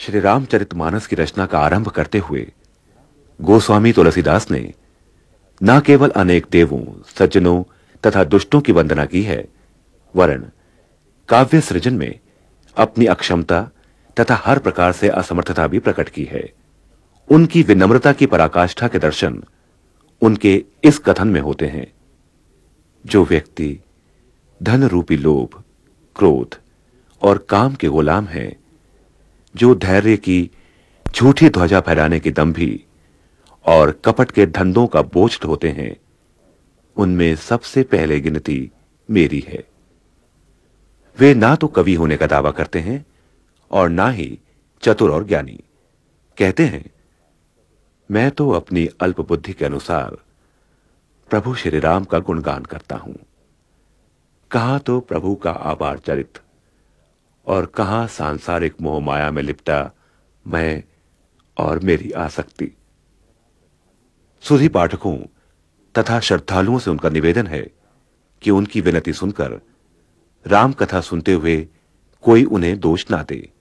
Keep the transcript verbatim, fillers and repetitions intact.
श्री रामचरितमानस की रचना का आरंभ करते हुए गोस्वामी तुलसीदास ने न केवल अनेक देवों, सज्जनों तथा दुष्टों की वंदना की है, वरन काव्य सृजन में अपनी अक्षमता तथा हर प्रकार से असमर्थता भी प्रकट की है। उनकी विनम्रता की पराकाष्ठा के दर्शन उनके इस कथन में होते हैं, जो व्यक्ति धन रूपी लोभ, क्रोध और काम के गुलाम है, जो धैर्य की झूठी ध्वजा फहराने की दंभी और कपट के धंधों का बोझ ढोते हैं, उनमें सबसे पहले गिनती मेरी है। वे ना तो कवि होने का दावा करते हैं और ना ही चतुर और ज्ञानी। कहते हैं, मैं तो अपनी अल्प बुद्धि के अनुसार प्रभु श्री राम का गुणगान करता हूं। कहां तो प्रभु का आभार चरित और कहां सांसारिक मोह माया में लिपटा मैं और मेरी आसक्ति। सुधी पाठकों तथा श्रद्धालुओं से उनका निवेदन है कि उनकी विनती सुनकर राम कथा सुनते हुए कोई उन्हें दोष ना दे।